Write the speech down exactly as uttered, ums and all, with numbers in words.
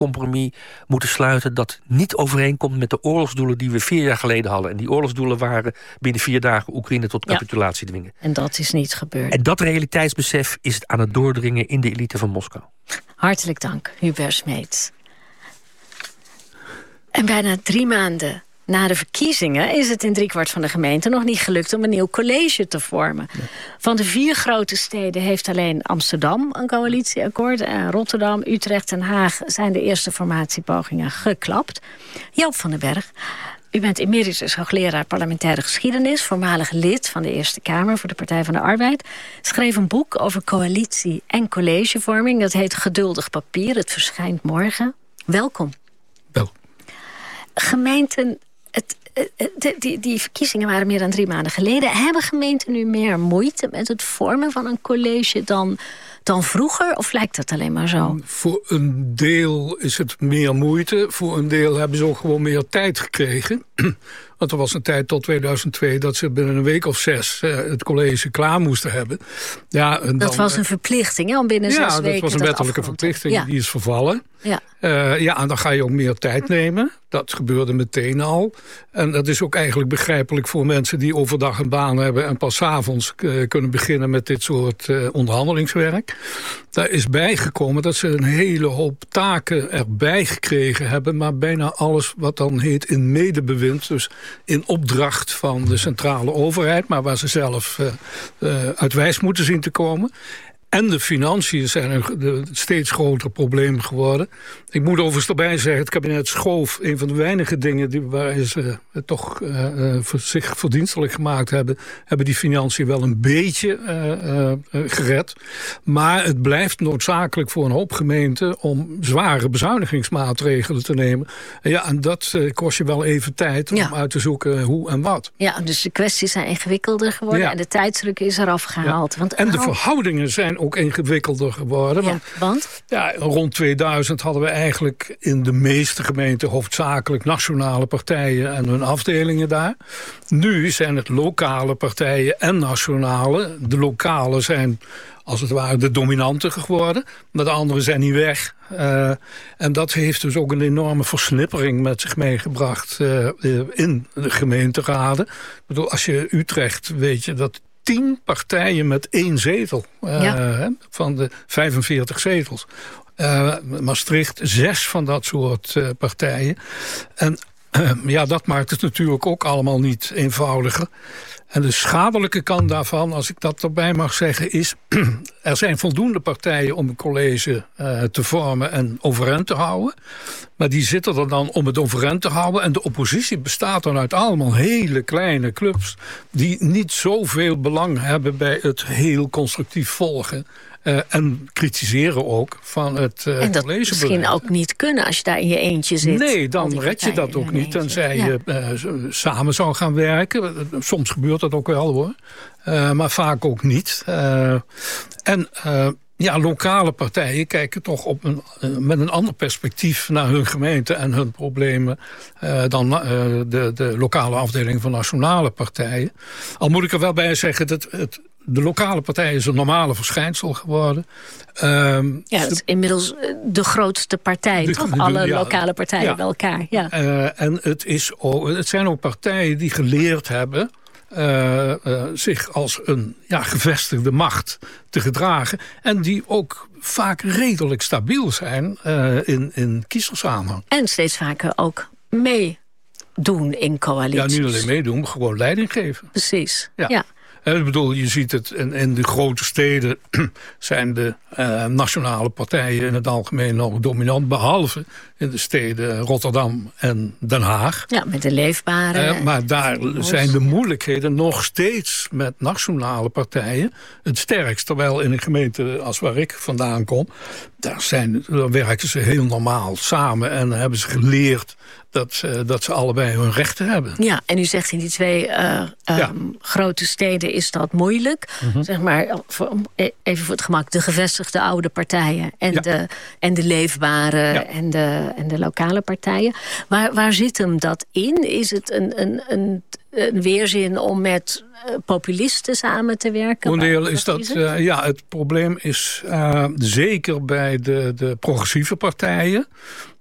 compromis moeten sluiten dat niet overeenkomt met de oorlogsdoelen die we vier jaar geleden hadden. En die oorlogsdoelen waren binnen vier dagen Oekraïne tot capitulatie ja. dwingen. En dat is niet gebeurd. En dat realiteitsbesef is aan het doordringen in de elite van Moskou. Hartelijk dank, Hubert Smeets. En bijna drie maanden na de verkiezingen is het in driekwart van de gemeente nog niet gelukt om een nieuw college te vormen. Ja. Van de vier grote steden heeft alleen Amsterdam een coalitieakkoord. En Rotterdam, Utrecht en Haag zijn de eerste formatiepogingen geklapt. Joop van den Berg, u bent emeritus hoogleraar parlementaire geschiedenis, voormalig lid van de Eerste Kamer voor de Partij van de Arbeid. Schreef een boek over coalitie en collegevorming. Dat heet Geduldig Papier. Het verschijnt morgen. Welkom. Wel. Gemeenten, het, de, die, die verkiezingen waren meer dan drie maanden geleden. Hebben gemeenten nu meer moeite met het vormen van een college dan, dan vroeger? Of lijkt dat alleen maar zo? Voor een deel is het meer moeite. Voor een deel hebben ze ook gewoon meer tijd gekregen. Want er was een tijd tot tweeduizend twee dat ze binnen een week of zes uh, het college klaar moesten hebben. Ja, en dat dan, was een verplichting, hè, om binnen ja, zes weken. Ja, dat was een wettelijke verplichting. Ja. Die is vervallen. Ja. Uh, ja, en dan ga je ook meer tijd nemen. Dat gebeurde meteen al. En dat is ook eigenlijk begrijpelijk voor mensen die overdag een baan hebben en pas 's avonds uh, kunnen beginnen met dit soort uh, onderhandelingswerk. Daar is bijgekomen dat ze een hele hoop taken erbij gekregen hebben, maar bijna alles wat dan heet in medebewind, dus in opdracht van de centrale overheid, maar waar ze zelf uh, uh, uit wijs moeten zien te komen. En de financiën zijn een steeds groter probleem geworden. Ik moet overigens erbij zeggen, het kabinet schoof een van de weinige dingen die, waar ze uh, toch uh, uh, voor zich verdienstelijk gemaakt hebben, hebben die financiën wel een beetje uh, uh, gered. Maar het blijft noodzakelijk voor een hoop gemeenten om zware bezuinigingsmaatregelen te nemen. En ja, en dat uh, kost je wel even tijd ja. om uit te zoeken hoe en wat. Ja, dus de kwesties zijn ingewikkelder geworden ja. en de tijdsdruk is eraf gehaald. Ja. Want, en de oh. verhoudingen zijn ook ingewikkelder geworden. Ja, want, want? Ja, rond tweeduizend hadden we eigenlijk in de meeste gemeenten hoofdzakelijk nationale partijen en hun afdelingen daar. Nu zijn het lokale partijen en nationale. De lokale zijn als het ware de dominante geworden, maar de anderen zijn niet weg. Uh, en dat heeft dus ook een enorme versnippering met zich meegebracht uh, in de gemeenteraden. Ik bedoel, als je Utrecht weet je dat tien partijen met één zetel uh, ja. van de vijfenveertig zetels. Uh, Maastricht, zes van dat soort uh, partijen. En uh, ja, dat maakt het natuurlijk ook allemaal niet eenvoudiger. En de schadelijke kant daarvan, als ik dat erbij mag zeggen, is er zijn voldoende partijen om een college uh, te vormen en overeind te houden. Maar die zitten er dan om het overeind te houden. En de oppositie bestaat dan uit allemaal hele kleine clubs die niet zoveel belang hebben bij het heel constructief volgen. Uh, en kritiseren ook van het uh, en dat misschien ook niet kunnen als je daar in je eentje zit. Nee, dan red je dat ook niet. Tenzij ja. je uh, samen zou gaan werken. Soms gebeurt dat ook wel hoor. Uh, maar vaak ook niet. Uh, en uh, ja, lokale partijen kijken toch op een, uh, met een ander perspectief naar hun gemeente en hun problemen uh, dan uh, de, de lokale afdeling van nationale partijen. Al moet ik er wel bij zeggen dat het de lokale partij is een normale verschijnsel geworden. Um, ja, dat is inmiddels de grootste partij, de, toch? De, de, Alle ja, lokale partijen ja. bij elkaar. Ja. Uh, en het, is ook, het zijn ook partijen die geleerd hebben Uh, uh, zich als een ja, gevestigde macht te gedragen. En die ook vaak redelijk stabiel zijn uh, in, in kiezersaanhang. En steeds vaker ook meedoen in coalities. Ja, niet alleen meedoen, maar gewoon leiding geven. Precies, ja. ja. Ik bedoel, je ziet het in, in de grote steden zijn de uh, nationale partijen in het algemeen nog dominant, behalve in de steden Rotterdam en Den Haag. Ja, met de leefbare. Uh, maar daar zijn de moeilijkheden nog steeds met nationale partijen het sterkst. Terwijl in een gemeente als waar ik vandaan kom, daar, zijn, daar werken ze heel normaal samen en hebben ze geleerd dat, uh, dat ze allebei hun rechten hebben. Ja, en u zegt in die twee uh, um, ja. grote steden is dat moeilijk. Mm-hmm. Zeg maar, voor, even voor het gemak, de gevestigde oude partijen en, ja. de, en de leefbare ja. en, de, en de lokale partijen. Waar, waar zit hem dat in? Is het een, een, een een weerzin om met uh, populisten samen te werken? Onderdeel is dat, het? Uh, ja, het probleem is uh, zeker bij de, de progressieve partijen.